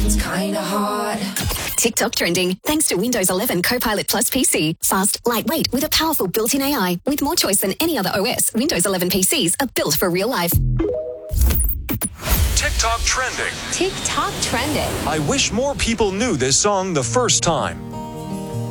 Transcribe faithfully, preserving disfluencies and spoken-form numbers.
It's kinda hard. TikTok trending thanks to Windows eleven Copilot Plus P C. Fast, lightweight, with a powerful built-in A I. With more choice than any other O S, Windows eleven P Cs are built for real life. TikTok trending. TikTok trending. I wish more people knew this song the first time.